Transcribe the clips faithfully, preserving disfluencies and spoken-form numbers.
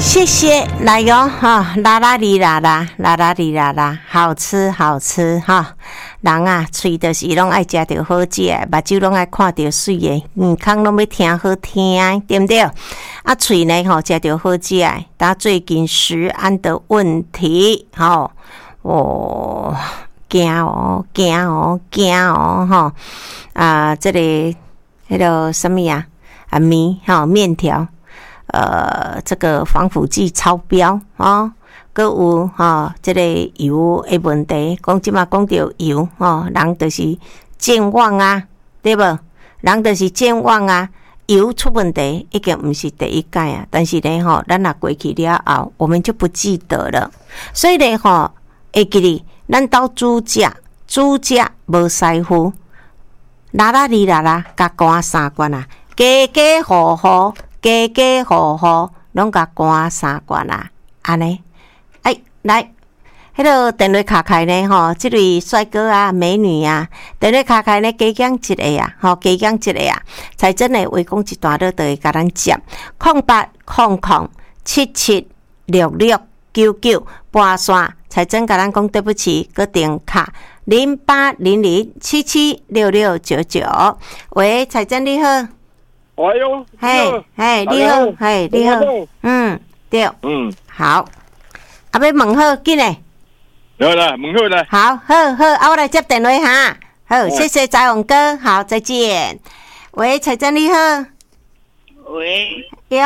谢谢，来哟哈，啦啦哩啦啦，啦啦哩啦啦，好吃好吃哈。人啊，喙就是拢爱食着好食，目睭拢爱看着水的，耳孔拢要听好听，对不对？啊，喙呢吼，食着好食，但最近食安的问题，吼，哦，惊哦，惊哦，惊哦，吼啊，这个迄个什么呀？啊面吼面条。呃，这个防腐剂超标哦，搁有吼、哦，这个油的问题，讲即马讲到油哦，人就是健忘啊，对无？人就是健忘啊，油出问题已经毋是第一届啊，但是呢吼，咱若过去了后，我们就不记得了，所以呢吼，会记哩，咱到煮食，煮食无师傅，啦啦哩啦啦，甲干三罐啊，家家户户。家家户户拢甲干三罐啊，安尼，哎，来，迄个电话卡开呢吼，即位帅哥啊、美女啊，电话卡开呢，加讲一个啊，吼，加讲一个啊，才真诶话讲一段落，就会甲咱接，空八空空七七六六九九拨线，才真甲咱讲对不起，个电卡零八零零七七六六九九，喂，才真你好。 哎呦， 嘿，嘿，你好，嘿，你好，嗯，对， 嗯， 好，啊，要问好，紧嘞， 好啦，问好啦， 好，好，好，啊，我来接电话哈，好，谢谢彩虹哥，好，再见。喂，彩珍你好， 喂， 哟，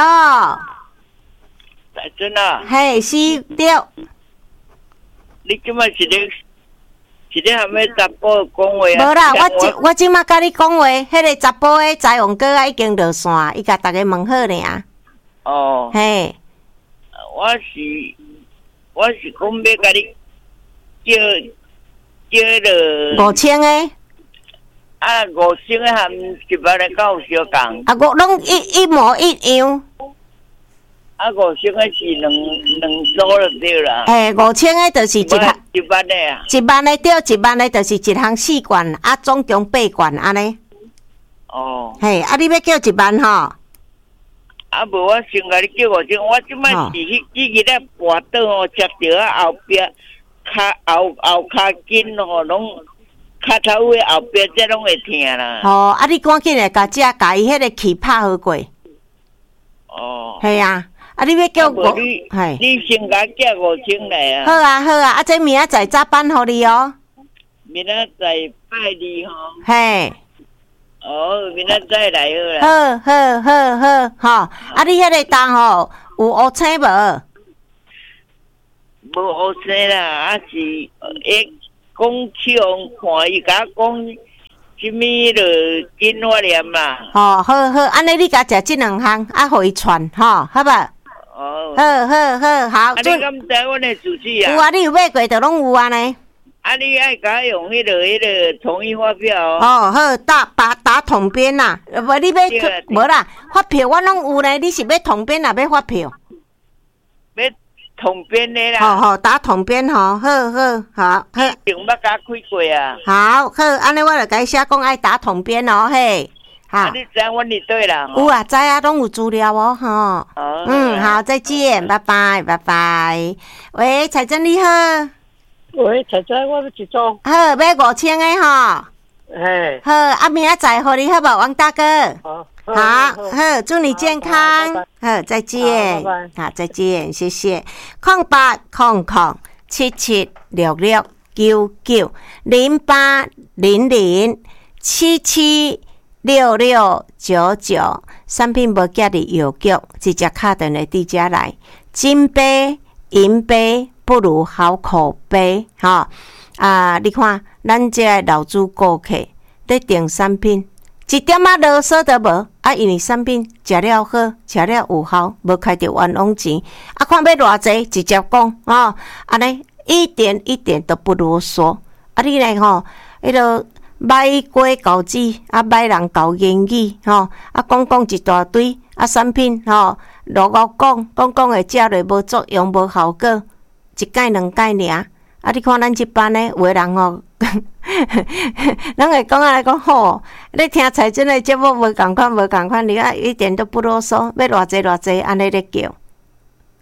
彩珍啊， 嘿，是对， 你今麦是咧？是咧还没查甫讲话啊？ 无啦，我即我即马甲你讲话，迄个查甫诶彩虹哥啊已经落线，伊甲大家问好呢。 哦， 嘿， 我是我是讲要甲你叫叫了五千诶， 啊五千诶含一万诶够有相共， 啊，我拢一一模一样。 啊五千诶是两两组就对啦。 诶，五千诶就是一项一万诶啊， 一万诶对，一万诶就是一项四罐，啊，总共八罐安尼。 哦， 嘿，啊，你要叫一万吼？ 啊无我先甲你叫五千，我即摆是迄几日咧跋倒哦，食着啊后壁骹后后骹筋哦，拢骹头位后壁这拢会疼啦。 哦，啊，你赶紧来甲只甲伊迄个气拍好过。 哦， 系啊。啊！你要叫我， 你系你先甲寄五千来啊！ 好啊好啊！啊，这明仔载早班互你哦。 明仔载拜二吼。 嘿。 哦，明仔载来好啦。 好好好好，吼！啊，你迄个单吼有乌青无？ 无乌青啦，啊是诶，讲起用看伊甲讲，什么落紧我念啦。 哦，好好，安尼你甲食即两项，啊，互伊传吼，好吧？ 哦， 好好好好， 啊，你敢知阮的主旨啊？ 有啊，你有买过就拢有啊呢。 啊，你爱甲用迄个、迄个统一发票哦。 哦，好，打打打统编啦，无你要无啦？发票我拢有呢，你是要统编啊？要发票？ 要统编的啦。 好好，打统编吼，好好好，好。 用捌甲开过啊。 好好，安尼我就甲伊写讲爱打统编哦，嘿。 啊！你知阮伫对啦？ 有啊，知啊，拢有资料哦，吼。 哦。 嗯，好，再见，拜拜，拜拜。喂，彩珍你好。 喂，彩珍，我要一组。 好，要五千个吼。 嘿。 好，啊，明仔载互你好无，王大哥。 好。 好，好，祝你健康。好，再见。 拜拜。 好，再见，谢谢。空八空空七七六六九九零八零零七七。六六九九，产品无寄的邮局，直接打电话伫遮来。金杯、银杯不如好口碑，哈啊！你看，咱这老主顾客咧订产品，一点仔啰嗦都无啊！因为产品食了好，食了有效，无开着冤枉钱。啊，看要偌济，直接讲哦，安尼一点一点都不啰嗦。啊，你来吼，迄个。买过告纸，啊买人教言语，吼，啊讲讲一大堆，啊产品吼，落落讲，讲讲会食落无作用，无效果，一届两届尔。啊，你看咱即班呢，有诶人吼，咱会讲啊来讲吼，你听财经诶节目无共款，无共款，你啊一点都不啰嗦，要偌济偌济，安尼咧叫。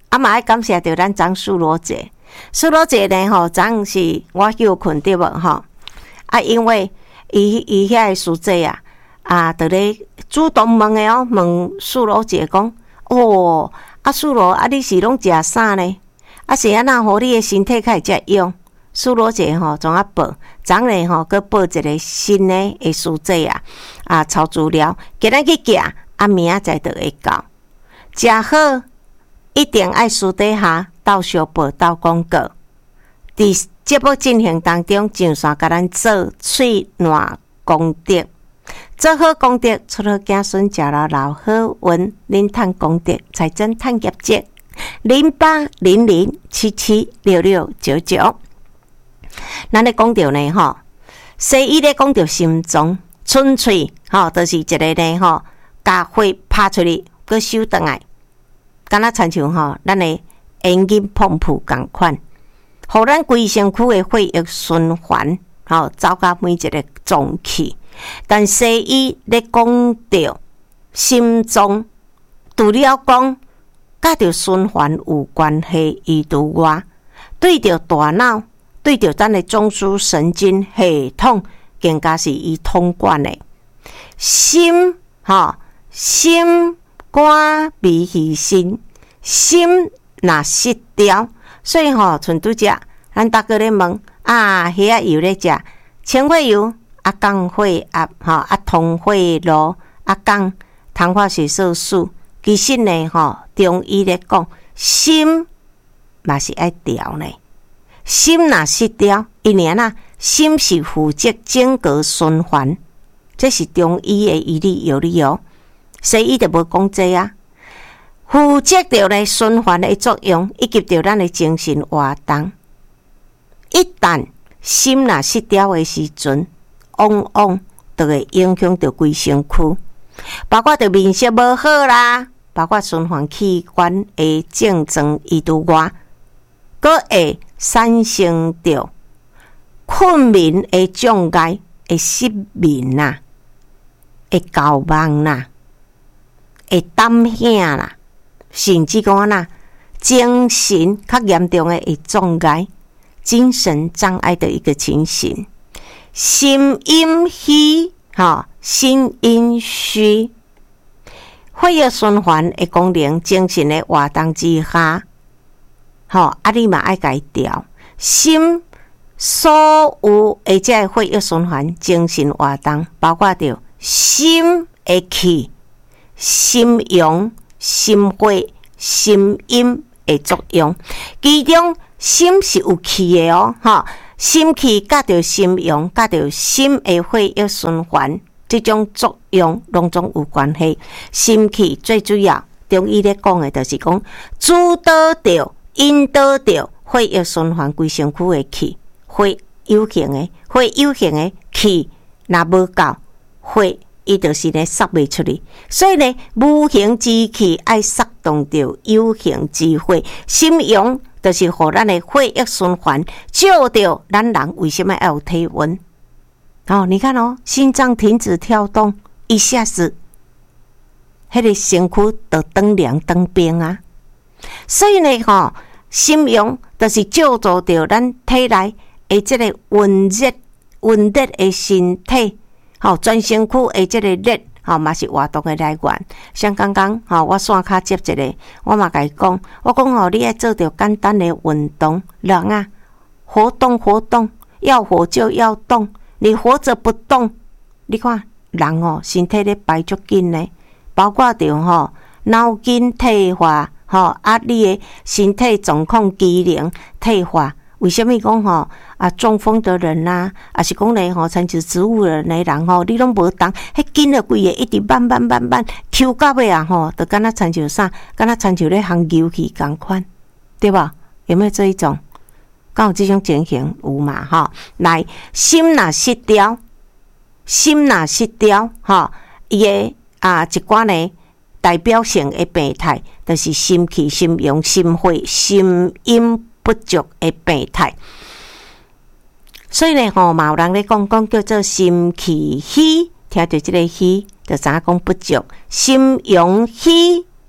啊嘛爱感谢着咱张苏罗姐，苏罗姐呢吼，昨是我叫困对无吼，啊，因为伊伊遐个师姐啊，啊，就咧主动问诶哦，问苏罗姐讲，哦，啊苏罗啊，你是拢食啥呢？啊是安那互你诶身体较会遮用？苏罗姐吼，总啊报，昨日吼，佮报一个新诶诶师姐啊，啊，抄资料，今仔去寄，啊，明仔载就会到。食好，一定爱私底下斗相报斗广告。伫节目进行当中，上线甲咱做喙烂功德，做好功德，出好子孙，食了老好运，恁趁功德，财政趁业绩。零八零零七七六六九九。咱咧讲着呢吼，西医咧讲着心脏，纯粹吼，就是一个呢吼，甲火拍出去，佮收倒来，敢若亲像吼，咱的烟瘾碰扑共款，互咱规身躯的血液循环，吼，走到每一个脏器。但西医咧讲着心脏，除了讲甲着循环有关系以除外，对着大脑。对着咱的中枢神經系統，更加是伊通管的。心吼，心肝脾肺腎，心若失調，所以吼，像拄只，咱大家咧問啊，迄個油咧食清血油，啊降血壓，吼啊通血路，啊降糖化血色素。其實呢，吼中醫咧講，心嘛是愛調呢。心若失調，因為啊，心是負責整個循環，這是中醫的醫理有理哦。西醫就無講這啊，負責着咧循環的作用，以及着咱的精神活動。一旦心若失調的時陣，往往就會影響着規身軀，包括着面色無好啦，包括循環器官的症狀以除外，閣會產生着困眠的障礙，會失眠啦，會搞夢啦，會膽醒啦，甚至講呐，精神較嚴重的會障礙，精神障礙的一個情形。心陰虛，吼，心陰虛，血液循環的功能，精神的活動之下。吼，啊！你嘛愛改調心，所有而且血液循環、精神活動，包括着心的氣、心陽、心火、心陰的作用。其中心是有氣的哦，吼，心氣甲着心陽，甲着心的血液循環，這種作用攏總有關係。心氣最主要，中醫咧講的，就是講主導着。引導着血液循環規身軀的氣，血有形的，血有形的氣若無夠，血伊就是呢塞袂出去。所以呢，無形之氣愛塞動着有形之血，心陽就是互咱的血液循環，照着咱人為什麼要有體溫？哦，你看哦，心臟停止跳動，一下子，迄個身軀就當涼當冰啊。所以呢，吼。心陽就是照助着咱體內的這個溫熱、溫熱的身體，吼，全身軀的這個熱，吼，嘛是活動的來源。像剛剛，吼，我線卡接一個，我嘛甲伊講，我講吼，你愛做着簡單的運動，人啊，活動活動，要活就要動，你活着不動，你看人哦，身體咧排足緊呢，包括着吼腦筋退化。吼，啊，你的身體狀況機能退化，為什麼講吼啊中風的人啊，啊是講咧吼參照植物人的人吼，你攏無動，迄筋啊規個一直慢慢慢慢抽到尾啊吼，就敢若參照啥，敢若參照咧烘油去共款，對吧？有沒有這一種？敢有這種情形有嘛？吼，來心若失調，心若失調，吼，伊個啊一寡呢。代表性的病態，就是心氣、心陽、心火、心陰不足的病態。所以呢，吼，嘛有人咧講講叫做心氣虛，聽到這個虛，就知影講不足；心陽虛，吼，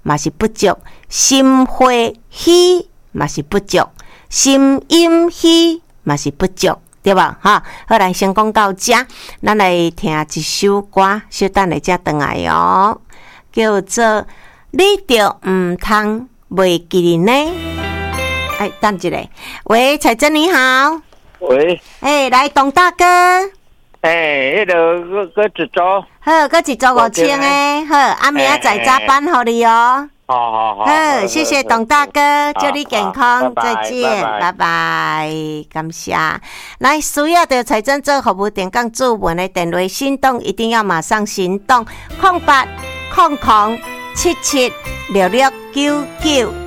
嘛是不足，心花喜嘛是不足，心阴喜嘛是不足，对吧？哈，好来先讲到这，咱来听一首歌，稍等下才回来哦，叫做《你着毋通袂记呢》。哎，等一下，喂，彩珍你好。 喂， 哎，来，董大哥。 哎，迄个个个一组， 好，搁一组五千诶，好，暗暝仔再加班互你哦。 好好好， 好，谢谢董大哥，祝你健康，再见，拜拜，感谢。来，需要的财政做服务电讲注文的电话，行动一定要马上行动，空八空空七七六六九九。